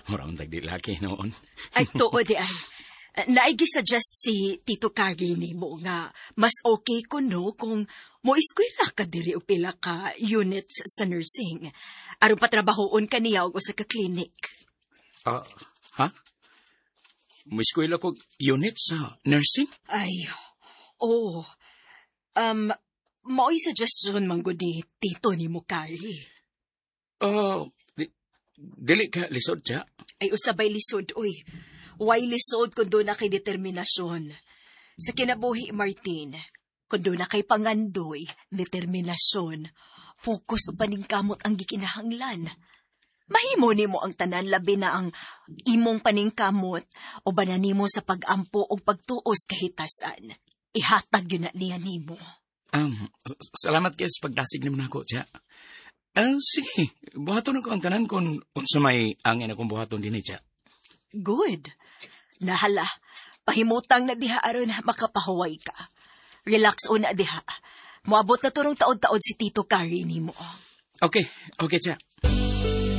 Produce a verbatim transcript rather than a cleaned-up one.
Murang tagdilaki noon. Ay, too, di ay. Naigi-suggest si Tito Carrie ni mo nga mas okay ko no kung mo iskwela ka diri o pila ka units sa nursing. Aron patrabahoon ka niya o sa ka-clinic. Ah, uh, ha? May eskwela ko unit sa nursing? Ay, oh. Um, mao'y suggestion manggod ni Tito ni mo, Carrie. Oh, uh, di, dili ka lisod siya? Ay, usabay lisod, uy. Way lisod kung doon na kay determinasyon. Sa kinabuhi, Martin, kung doon na kay pangandoy, determinasyon, focus o paningkamot ang gikinahanglan. Mahimo ni mo ang tanan labi na ang imong paningkamot o banani mo sa pagampo o pagtuos kahitasan. Ihatag yun na niya ni mo. Um, salamat kayo sa pagdasig naman ako, siya. Uh, sige, buhaton ako ang tanan kung unsa may angin akong buhaton din, siya. Good. Nahala, pahimutang na diha aron makapahuway ka. Relax o na diha. Moabot na turong taod-taod si Tito Carrie ni mo. Okay, okay, siya.